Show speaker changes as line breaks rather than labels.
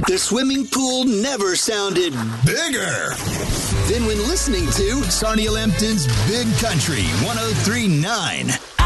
The swimming pool never sounded bigger than when listening to Sarnia Lambton's Big Country 103.9.